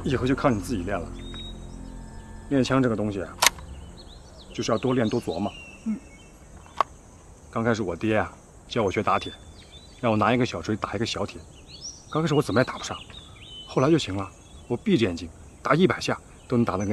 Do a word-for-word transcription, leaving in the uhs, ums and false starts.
以后就靠你自己练了。练枪这个东西啊，就是要多练多琢磨。 嗯。 刚开始我爹啊教我学打铁，让我拿一个小锤打一个小铁。刚开始我怎么也打不上，后来就行了。我闭着眼睛打一百下都能打那个